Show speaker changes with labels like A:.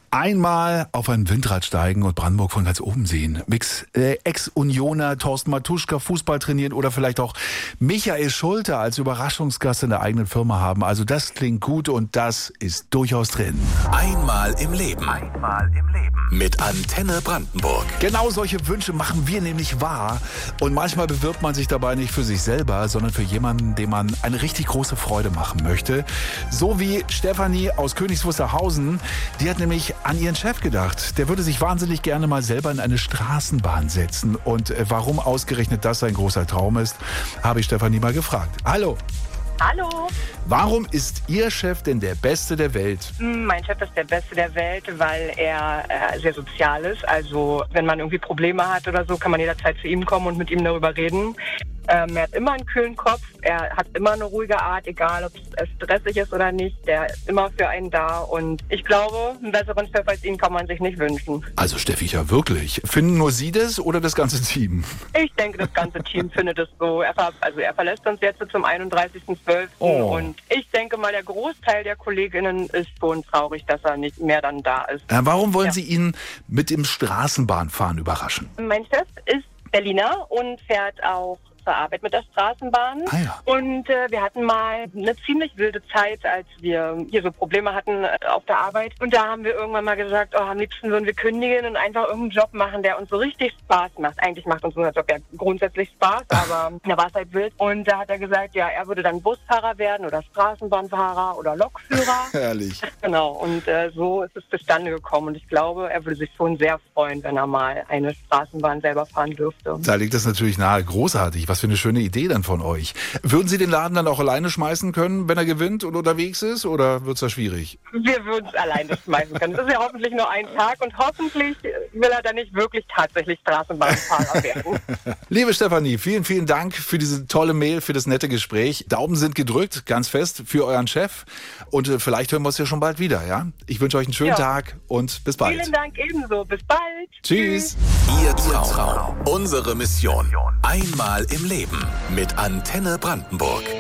A: Einmal auf ein Windrad steigen und Brandenburg von ganz oben sehen. Ex-Unioner Thorsten Matuschka Fußball trainieren oder vielleicht auch Michael Schulte als Überraschungsgast in der eigenen Firma haben. Also das klingt gut und das ist durchaus drin.
B: Einmal im Leben. Mit Antenne Brandenburg.
A: Genau solche Wünsche machen wir nämlich wahr. Und manchmal bewirbt man sich dabei nicht für sich selber, sondern für jemanden, dem man eine richtig große Freude machen möchte. So wie Stefanie aus Königs Wusterhausen. Die hat nämlich an ihren Chef gedacht. Der würde sich wahnsinnig gerne mal selber in eine Straßenbahn setzen. Und warum ausgerechnet das sein großer Traum ist, habe ich Stefanie mal gefragt. Hallo.
C: Hallo.
A: Warum ist Ihr Chef denn der Beste der Welt?
C: Mein Chef ist der Beste der Welt, weil er sehr sozial ist. Also wenn man irgendwie Probleme hat oder so, kann man jederzeit zu ihm kommen und mit ihm darüber reden. Er hat immer einen kühlen Kopf, er hat immer eine ruhige Art, egal ob es stressig ist oder nicht. Der ist immer für einen da und ich glaube, einen besseren Chef als ihn kann man sich nicht wünschen.
A: Also Steffi, ja wirklich. Finden nur Sie das oder das ganze Team?
C: Ich denke, das ganze Team findet es so. Er verlässt uns jetzt zum 31.12. Und ich denke mal, der Großteil der Kolleginnen ist schon traurig, dass er nicht mehr dann da ist.
A: Warum wollen Sie ihn mit dem Straßenbahnfahren überraschen?
C: Mein Chef ist Berliner und fährt auch zur Arbeit mit der Straßenbahn.
A: Ah ja.
C: Und wir hatten mal eine ziemlich wilde Zeit, als wir hier so Probleme hatten auf der Arbeit. Und da haben wir irgendwann mal gesagt, am liebsten würden wir kündigen und einfach irgendeinen Job machen, der uns so richtig Spaß macht. Eigentlich macht uns unser Job ja grundsätzlich Spaß, aber da war es halt wild. Und da hat er gesagt, ja, er würde dann Busfahrer werden oder Straßenbahnfahrer oder Lokführer.
A: Herrlich.
C: Genau, und so ist es zustande gekommen. Und ich glaube, er würde sich schon sehr freuen, wenn er mal eine Straßenbahn selber fahren dürfte.
A: Da liegt das natürlich nahe. Großartig. Was für eine schöne Idee dann von euch. Würden Sie den Laden dann auch alleine schmeißen können, wenn er gewinnt und unterwegs ist? Oder wird es da schwierig?
C: Wir würden es alleine schmeißen können. Das ist ja hoffentlich nur ein Tag und hoffentlich will er dann nicht wirklich tatsächlich Straßenbahnfahrer werden.
A: Liebe Stefanie, vielen, vielen Dank für diese tolle Mail, für das nette Gespräch. Daumen sind gedrückt, ganz fest, für euren Chef. Und vielleicht hören wir uns ja schon bald wieder, ja? Ich wünsche euch einen schönen Tag und bis bald.
C: Vielen Dank ebenso. Bis bald.
A: Tschüss.
B: Ihr Traum. Unsere Mission. Einmal im Leben mit Antenne Brandenburg.